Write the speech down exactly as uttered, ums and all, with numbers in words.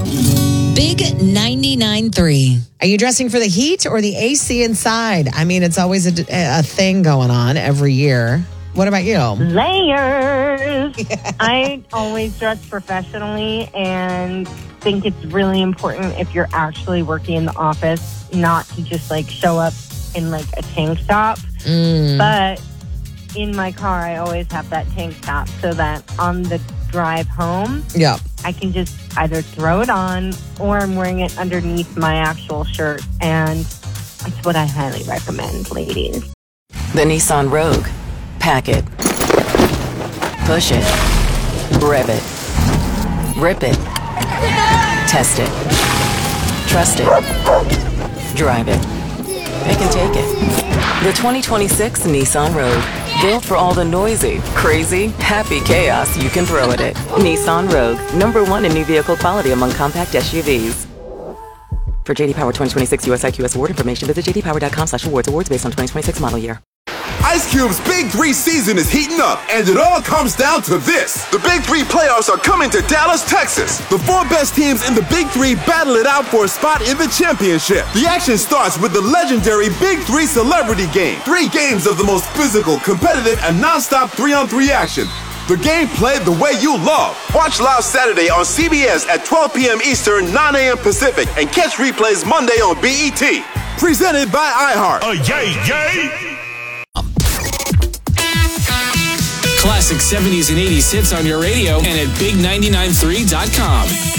Big ninety-nine point three. Are you dressing for the heat or the A C inside? I mean, it's always a, a thing going on every year. What about you? Layers. Yeah. I always dress professionally and think it's really important if you're actually working in the office not to just like show up in like a tank top. Mm. But in my car, I always have that tank top so that on the drive home, yeah, I can just either throw it on or I'm wearing it underneath my actual shirt. And that's what I highly recommend, ladies. The Nissan Rogue. Pack it. Push it. Rev it. Rip it. Test it. Trust it. Drive it. Pick and take it. The twenty twenty-six Nissan Rogue. Built for all the noisy, crazy, happy chaos you can throw at it. Nissan Rogue. Number one in new vehicle quality among compact S U Vs. For J D Power twenty twenty-six U S I Q S award information, visit j d power dot com slash awards. Awards based on twenty twenty-six model year. Ice Cube's Big Three season is heating up, and it all comes down to this. The Big Three playoffs are coming to Dallas, Texas. The four best teams in the Big Three battle it out for a spot in the championship. The action starts with the legendary Big Three Celebrity Game. Three games of the most physical, competitive, and non-stop three-on-three action. The game played the way you love. Watch live Saturday on C B S at twelve p.m. Eastern, nine a.m. Pacific, and catch replays Monday on B E T. Presented by iHeart. Uh, yay, yay! Classic seventies and eighties hits on your radio and at big ninety-nine three dot com.